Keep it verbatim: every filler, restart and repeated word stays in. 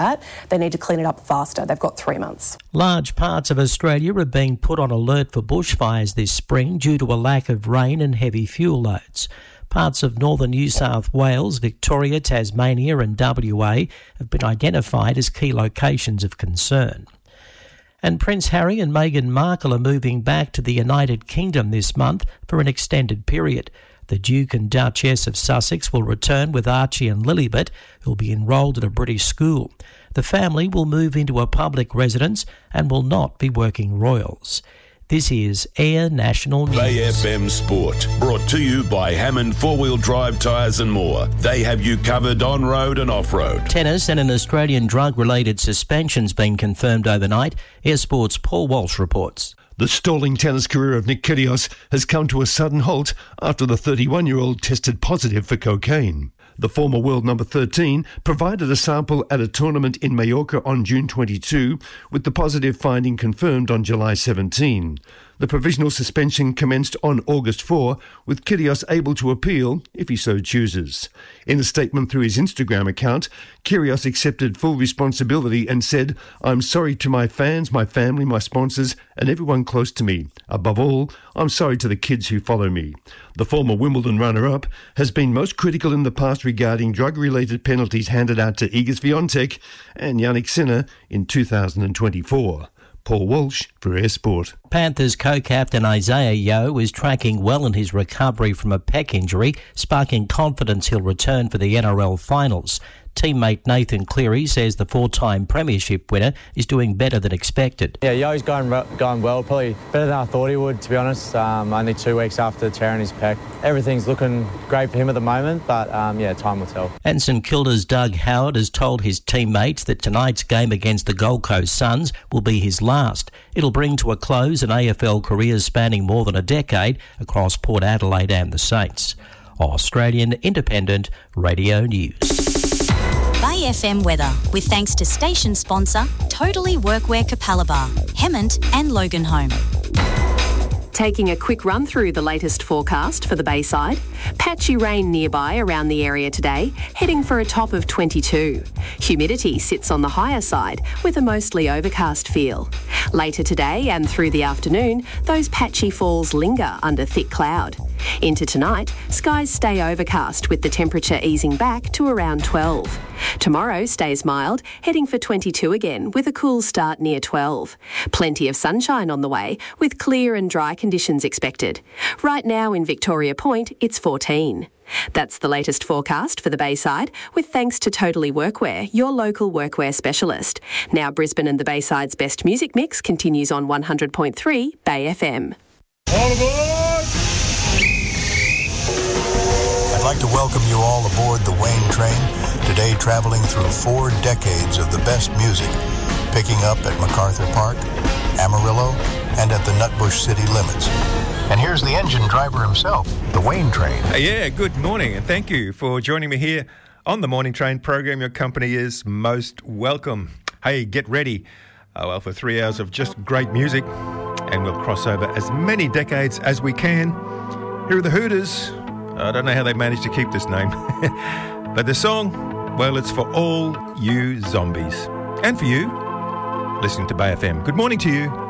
that. They need to clean it up faster. They've got three months. Large parts of Australia are being put on alert for bushfires this spring due to a lack of rain and heavy fuel loads. Parts of northern New South Wales, Victoria, Tasmania and W A have been identified as key locations of concern. And Prince Harry and Meghan Markle are moving back to the United Kingdom this month for an extended period. The Duke and Duchess of Sussex will return with Archie and Lilibet, who'll be enrolled at a British school. The family will move into a public residence and will not be working royals. This is Air National News. Bay F M Sport, brought to you by Hammond Four-Wheel Drive Tyres and more. They have you covered on-road and off-road. Tennis and an Australian drug-related suspension's been confirmed overnight. Air Sport's Paul Walsh reports. The stalling tennis career of Nick Kyrgios has come to a sudden halt after the thirty-one-year-old tested positive for cocaine. The former world number thirteen provided a sample at a tournament in Mallorca on June twenty-second, with the positive finding confirmed on July seventeenth. The provisional suspension commenced on August fourth, with Kyrgios able to appeal if he so chooses. In a statement through his Instagram account, Kyrgios accepted full responsibility and said, "I'm sorry to my fans, my family, my sponsors, and everyone close to me. Above all, I'm sorry to the kids who follow me." The former Wimbledon runner-up has been most critical in the past regarding drug-related penalties handed out to Iga Swiatek and Jannik Sinner in two thousand twenty-four. Paul Walsh for Air Sport. Panthers co-captain Isaiah Yeo is tracking well in his recovery from a pec injury, sparking confidence he'll return for the N R L finals. Teammate Nathan Cleary says the four-time premiership winner is doing better than expected. Yeah, Yo's going, going well, probably better than I thought he would, to be honest. Um, only two weeks after tearing his pec. Everything's looking great for him at the moment, but um, yeah, time will tell. And St Kilda's Doug Howard has told his teammates that tonight's game against the Gold Coast Suns will be his last. It'll bring to a close an A F L career spanning more than a decade across Port Adelaide and the Saints. Australian Independent Radio News. Bay F M weather, with thanks to station sponsor Totally Workwear Capalaba, Hemmant and Loganholme. Taking a quick run through the latest forecast for the Bayside. Patchy rain nearby around the area today, heading for a top of twenty-two. Humidity sits on the higher side with a mostly overcast feel. Later today and through the afternoon, those patchy falls linger under thick cloud. Into tonight, skies stay overcast with the temperature easing back to around twelve. Tomorrow stays mild, heading for twenty-two again with a cool start near twelve. Plenty of sunshine on the way with clear and dry conditions expected. Right now in Victoria Point, it's fourteen. That's the latest forecast for the Bayside, with thanks to Totally Workwear, your local workwear specialist. Now Brisbane and the Bayside's best music mix continues on one hundred point three Bay F M. All aboard! I'd like to welcome you all aboard the Wayne train, today traveling through four decades of the best music, picking up at MacArthur Park, Amarillo, and at the Nutbush city limits. And here's the engine driver himself, the Wayne train. Uh, yeah, good morning, and thank you for joining me here on the Morning Train program. Your company is most welcome. Hey, get ready. Uh, well, for three hours of just great music, and we'll cross over as many decades as we can. Here are the Hooters. I don't know how they managed to keep this name. But the song, well, it's for all you zombies. And for you, listening to Bay F M. Good morning to you.